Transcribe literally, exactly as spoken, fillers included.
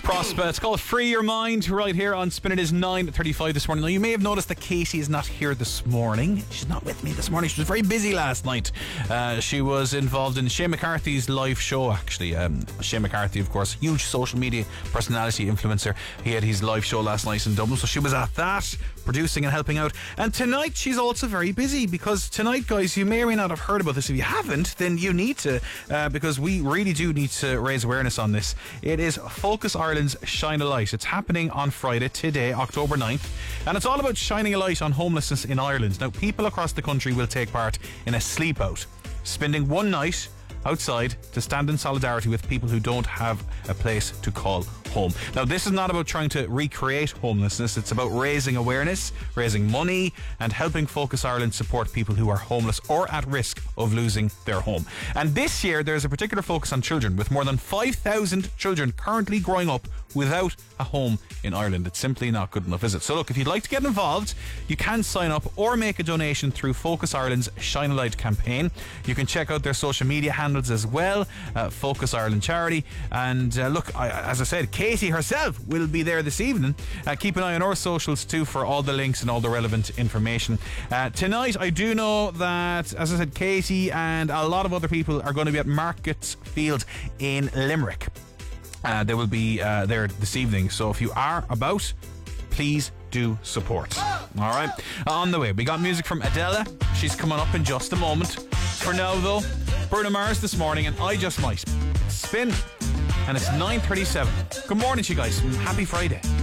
Prosper. It's called Free Your Mind right here on Spin. It is nine thirty-five this morning. Now, you may have noticed that Katie is not here this morning. She's not with me this morning. She was very busy last night. Uh, she was involved in Shane McCarthy's live show, actually. Um, Shane McCarthy, of course, huge social media personality influencer. He had his live show last night in Dublin, so she was at that, producing and helping out. And tonight, she's also very busy because tonight, guys, you may or may not have heard about this. If you haven't, then you need to, uh, because we really do need to raise awareness on this. It is Focus Ireland's Shine a Light. It's happening on Friday, today, October ninth, and it's all about shining a light on homelessness in Ireland. Now, people across the country will take part in a sleep out, spending one night outside to stand in solidarity with people who don't have a place to call home. Now, this is not about trying to recreate homelessness. It's about raising awareness, raising money, and helping Focus Ireland support people who are homeless or at risk of losing their home. And this year, there's a particular focus on children, with more than five thousand children currently growing up without a home in Ireland. It's simply not good enough, is it? So look, if you'd like to get involved, you can sign up or make a donation through Focus Ireland's Shine a Light campaign. You can check out their social media handles as well, uh, Focus Ireland Charity. And uh, look, I, as I said, Katie herself will be there this evening. Uh, keep an eye on our socials too for all the links and all the relevant information. Uh, tonight, I do know that, as I said, Katie and a lot of other people are going to be at Markets Field in Limerick. Uh, they will be uh, there this evening. So if you are about, please do support. All right. On the way, we got music from Adela. She's coming up in just a moment. For now, though, Bruno Mars this morning, and I Just Might. Spin. And it's nine thirty-seven. Good morning to you guys. Happy Friday.